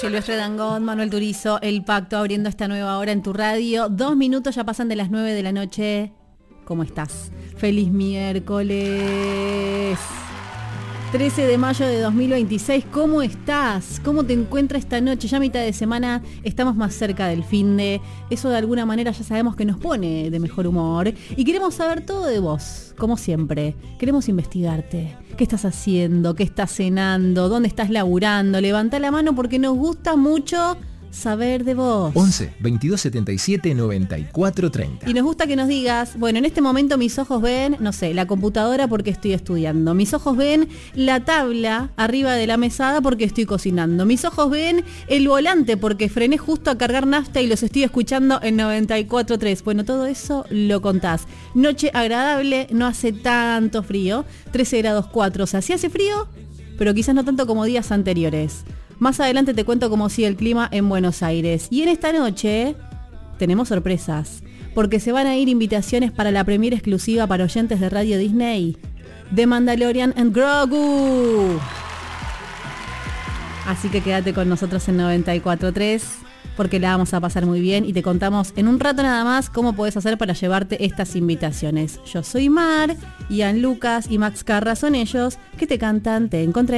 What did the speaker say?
Silvestre Dangond, Manuel Turizo, El Pacto, abriendo esta nueva hora en tu radio. 2 minutos ya pasan de las 9 de la noche. ¿Cómo estás? ¡Feliz miércoles! 13 de mayo de 2026. ¿Cómo estás? ¿Cómo te encuentras esta noche? Ya a mitad de semana estamos más cerca del finde. Eso de alguna manera ya sabemos que nos pone de mejor humor. Y queremos saber todo de vos, como siempre. Queremos investigarte. ¿Qué estás haciendo? ¿Qué estás cenando? ¿Dónde estás laburando? Levantá la mano porque nos gusta mucho saber de vos. 11 22 77 94 30. Y nos gusta que nos digas, bueno, en este momento mis ojos ven, no sé, la computadora porque estoy estudiando. Mis ojos ven la tabla arriba de la mesada porque estoy cocinando. Mis ojos ven el volante porque frené justo a cargar nafta y los estoy escuchando en 94.3. Bueno, todo eso lo contás. Noche agradable, no hace tanto frío. 13 grados 4, o sea, sí hace frío, pero quizás no tanto como días anteriores. Más adelante te cuento cómo sigue el clima en Buenos Aires. Y en esta noche tenemos sorpresas, porque se van a ir invitaciones para la premiere exclusiva para oyentes de Radio Disney de Mandalorian and Grogu. Así que quédate con nosotros en 94.3, porque la vamos a pasar muy bien y te contamos en un rato nada más cómo podés hacer para llevarte estas invitaciones. Yo soy Mar, Ian Lucas y Max Carra son ellos que te cantan Te Encontré.